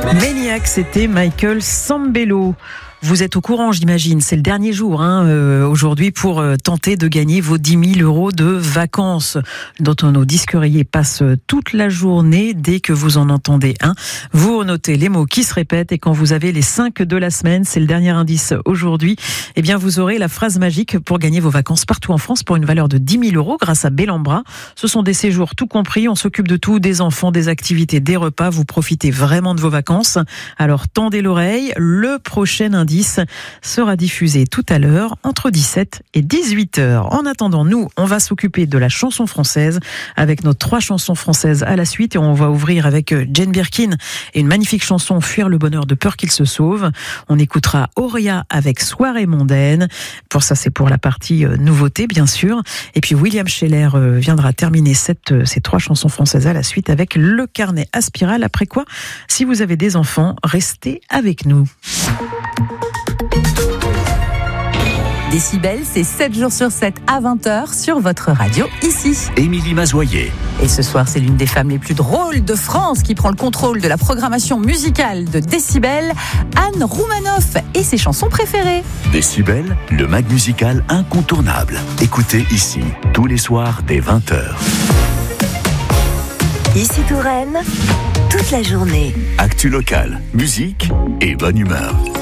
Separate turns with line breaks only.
Maniac, c'était Michael Sambello. Vous êtes au courant, j'imagine. C'est le dernier jour aujourd'hui pour tenter de gagner vos 10 000 euros de vacances dont nos disqueriers passent toute la journée. Dès que vous en entendez un, vous notez les mots qui se répètent et quand vous avez les 5 de la semaine, c'est le dernier indice aujourd'hui, eh bien vous aurez la phrase magique pour gagner vos vacances partout en France pour une valeur de 10 000 euros grâce à Bellambra. Ce sont des séjours tout compris, on s'occupe de tout, des enfants, des activités, des repas. Vous profitez vraiment de vos vacances. Alors tendez l'oreille, le prochain indice sera diffusé tout à l'heure entre 17 et 18 heures. En attendant, nous, on va s'occuper de la chanson française avec nos 3 chansons françaises à la suite et on va ouvrir avec Jane Birkin et une magnifique chanson Fuir le bonheur de peur qu'il se sauve. On écoutera Auria avec Soirée mondaine. Pour ça, c'est pour la partie nouveauté, bien sûr. Et puis William Scheller viendra terminer ces 3 chansons françaises à la suite avec le carnet à spirale. Après quoi, si vous avez des enfants, restez avec nous.
Décibel, c'est 7 jours sur 7 à 20h sur votre radio, ici.
Émilie Mazoyer.
Et ce soir, c'est l'une des femmes les plus drôles de France qui prend le contrôle de la programmation musicale de Décibel, Anne Roumanoff et ses chansons préférées.
Décibel, le mag musical incontournable. Écoutez ici, tous les soirs dès 20h.
Ici Touraine, toute la journée.
Actu local, musique et bonne humeur.